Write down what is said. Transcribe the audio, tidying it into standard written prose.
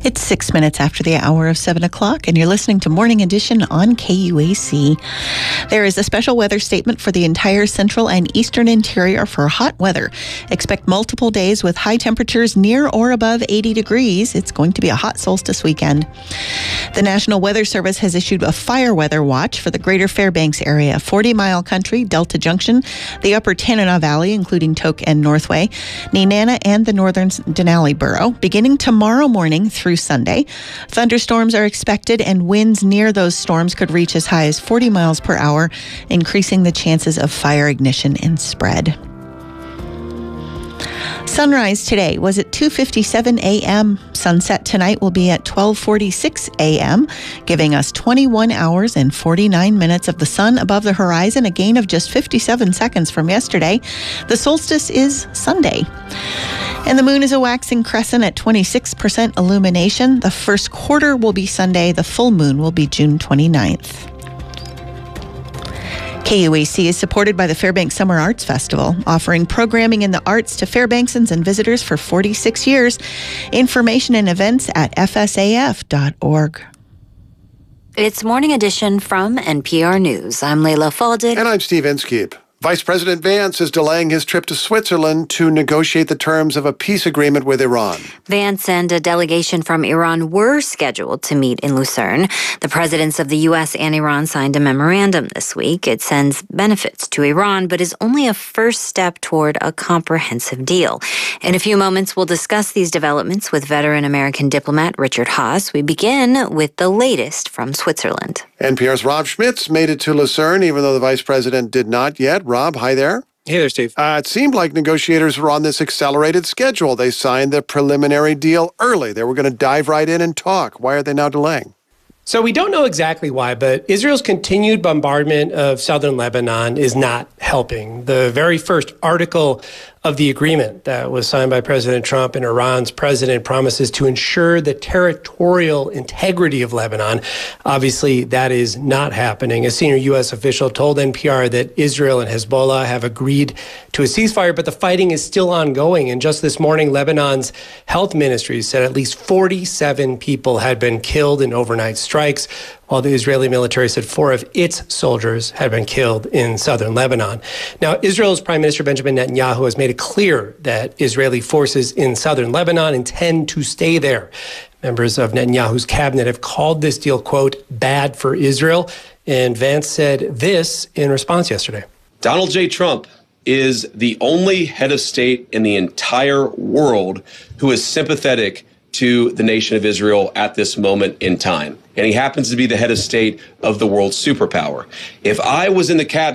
It's 6 minutes after the hour of 7 o'clock, and you're listening to Morning Edition on KUAC. There is a special weather statement for the entire central and eastern interior for hot weather. Expect multiple days with high temperatures near or above 80 degrees. It's going to be a hot solstice weekend. The National Weather Service has issued a fire weather watch for the greater Fairbanks area, 40 Mile Country, Delta Junction, the upper Tanana Valley, including Tok and Northway, Nenana, and the northern Denali Borough, beginning tomorrow morning through Sunday. Thunderstorms are expected, and winds near those storms could reach as high as 40 miles per hour, increasing the chances of fire ignition and spread. Sunrise today was at 2:57 a.m. Sunset tonight will be at 12:46 a.m., giving us 21 hours and 49 minutes of the sun above the horizon, a gain of just 57 seconds from yesterday. The solstice is Sunday. And the moon is a waxing crescent at 26% illumination. The first quarter will be Sunday. The full moon will be June 29th. KUAC is supported by the Fairbanks Summer Arts Festival, offering programming in the arts to Fairbanksans and visitors for 46 years. Information and events at fsaf.org. It's Morning Edition from NPR News. I'm Leila Faldek. And I'm Steve Inskeep. Vice President Vance is delaying his trip to Switzerland to negotiate the terms of a peace agreement with Iran. Vance and a delegation from Iran were scheduled to meet in Lucerne. The presidents of the U.S. and Iran signed a memorandum this week. It sends benefits to Iran, but is only a first step toward a comprehensive deal. In a few moments, we'll discuss these developments with veteran American diplomat Richard Haass. We begin with the latest from Switzerland. NPR's Rob Schmitz made it to Lucerne, even though the vice president did not yet. Rob, hi there. Hey there, Steve. It seemed like negotiators were on this accelerated schedule. They signed the preliminary deal early. They were going to dive right in and talk. Why are they now delaying? So we don't know exactly why, but Israel's continued bombardment of southern Lebanon is not helping. The very first article of the agreement that was signed by President Trump and Iran's president promises to ensure the territorial integrity of Lebanon. Obviously, that is not happening. A senior U.S. official told NPR that Israel and Hezbollah have agreed to a ceasefire, but the fighting is still ongoing. And just this morning, Lebanon's health ministry said at least 47 people had been killed in overnight strikes, while the Israeli military said 4 of its soldiers had been killed in southern Lebanon. Now, Israel's Prime Minister Benjamin Netanyahu has made it clear that Israeli forces in southern Lebanon intend to stay there. Members of Netanyahu's cabinet have called this deal, quote, bad for Israel. And Vance said this in response yesterday. Donald J. Trump is the only head of state in the entire world who is sympathetic to the nation of Israel at this moment in time. And he happens to be the head of state of the world's superpower. If I was in the cabinet,